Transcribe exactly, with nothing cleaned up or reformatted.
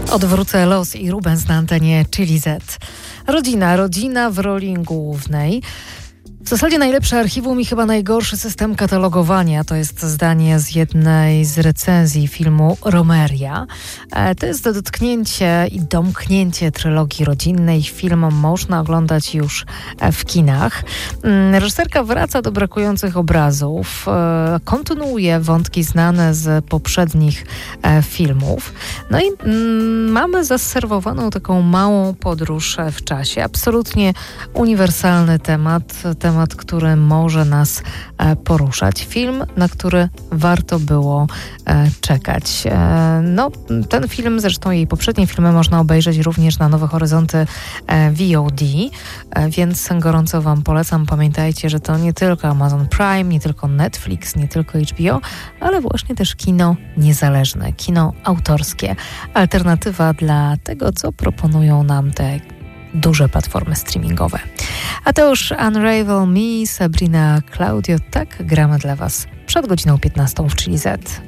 Odwrócę los i Rubens na antenie Chili Z. Rodzina, rodzina w roli głównej. W zasadzie najlepsze archiwum i chyba najgorszy system katalogowania. To jest zdanie z jednej z recenzji filmu Romeria. To jest dotknięcie i domknięcie trylogii rodzinnej. Film można oglądać już w kinach. Reżyserka wraca do brakujących obrazów, kontynuuje wątki znane z poprzednich filmów. No i mamy zaserwowaną taką małą podróż w czasie. Absolutnie uniwersalny temat, temat Temat, który może nas e, poruszać. Film, na który warto było e, czekać. E, no, ten film, zresztą jej poprzednie filmy można obejrzeć również na Nowe Horyzonty e, V O D, e, więc gorąco Wam polecam. Pamiętajcie, że to nie tylko Amazon Prime, nie tylko Netflix, nie tylko H B O, ale właśnie też kino niezależne, kino autorskie. Alternatywa dla tego, co proponują nam te duże platformy streamingowe. A to już Unravel Me, Sabrina Claudio. Tak gramy dla Was przed godziną piętnastą w Chili Z.